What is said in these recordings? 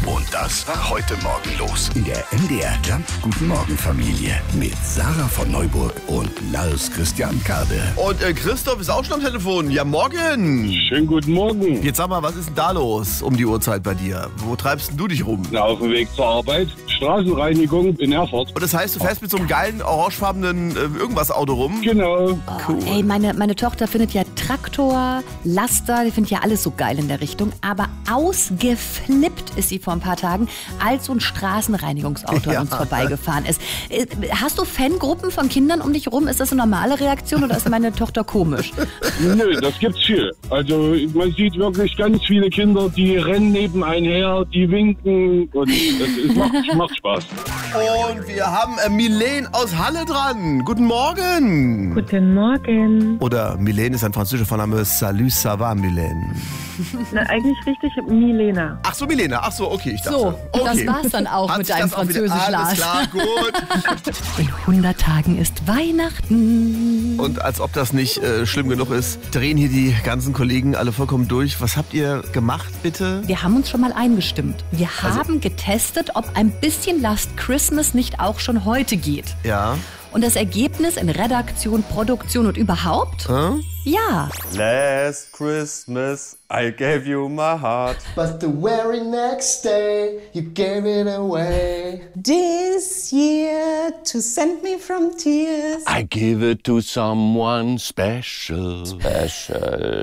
Und das war heute Morgen los in der MDR Jump Guten Morgen Familie mit Sarah von Neuburg und Lars Christian Kade. Und Christoph ist auch schon am Telefon. Ja, morgen. Schönen guten Morgen. Jetzt sag mal, was ist denn da los um die Uhrzeit bei dir? Wo treibst denn du dich rum? Na, auf dem Weg zur Arbeit. Straßenreinigung in Erfurt. Und das heißt, du fährst mit so einem geilen, orangefarbenen irgendwas-Auto rum? Genau. Cool. Ey, meine Tochter findet ja Traktor, Laster, die findet ja alles so geil in der Richtung. Aber ausgeflippt ist sie vor ein paar Tagen, als so ein Straßenreinigungsauto an uns vorbeigefahren ist. Hast du Fangruppen von Kindern um dich rum? Ist das eine normale Reaktion oder ist meine Tochter komisch? Nö, das gibt's viel. Also man sieht wirklich ganz viele Kinder, die rennen nebenein her, die winken und es macht Spaß. Und wir haben Milene aus Halle dran. Guten Morgen. Guten Morgen. Oder Milene ist ein französischer Vorname. Salut, ça va, Milene? Na, eigentlich richtig Milena. Ach so, Milena. Ach so, okay. Ich dachte, So, okay. das war's dann auch Hat mit sich deinem das auch wieder- Französisch, Alles Lars. klar, gut. In 100 Tagen ist Weihnachten. Und als ob das nicht schlimm genug ist, drehen hier die ganzen Kollegen alle vollkommen durch. Was habt ihr gemacht, bitte? Wir haben uns schon mal eingestimmt. Wir haben getestet, ob ein bisschen Last Christmas nicht auch schon heute geht. Ja. Und das Ergebnis in Redaktion, Produktion und überhaupt? Ja. Last Christmas, I gave you my heart. But the very next day, you gave it away. This year to send me from tears. I give it to someone special. Special.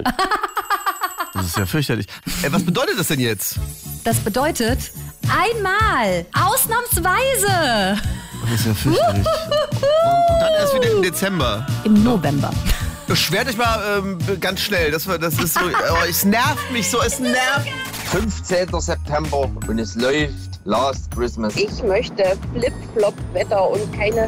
Das ist ja fürchterlich. Was bedeutet das denn jetzt? Das bedeutet einmal, ausnahmsweise. Das ist ja fürchterlich. Und dann erst wieder im Dezember. Im November. Beschwert euch mal ganz schnell. Das ist so, es nervt mich so, es nervt. 15. September und es läuft Last Christmas. Ich möchte Flip-Flop-Wetter und keine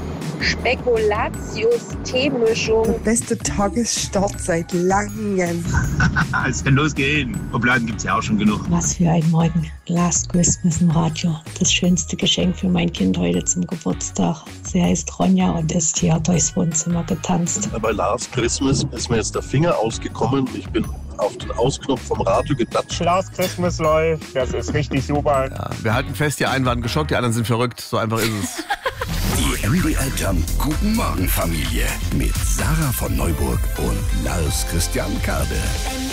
Spekulatius-Teemischung. Beste Tagesstart seit langem. Es kann losgehen. Obladen gibt's ja auch schon genug. Was für ein Morgen. Last Christmas im Radio. Das schönste Geschenk für mein Kind heute zum Geburtstag. Sie heißt Ronja und ist hier durchs Wohnzimmer getanzt. Bei Last Christmas ist mir jetzt der Finger ausgekommen. Ich bin auf den Ausknopf vom Radio gedatscht. Last Christmas läuft, das ist richtig super. Ja, wir halten fest, die einen waren geschockt, die anderen sind verrückt. So einfach ist es. Die MDR Jump Guten Morgen Familie mit Sarah von Neuburg und Lars Christian Kade.